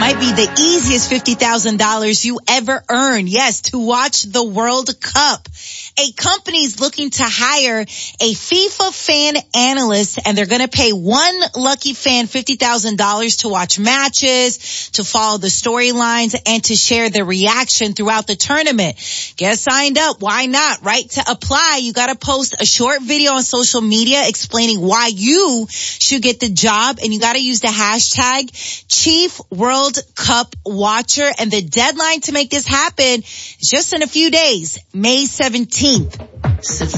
might be the easiest $50,000 you ever earn. Yes, to watch the World Cup. A company's looking to hire a FIFA fan analyst, and they're going to pay one lucky fan $50,000 to watch matches, to follow the storylines, and to share their reaction throughout the tournament. Get signed up. Why not, right? To apply, you got to post a short video on social media explaining why you should get the job, and you got to use the hashtag Chief World Cup Watcher. And the deadline to make this happen is just in a few days, May 17th.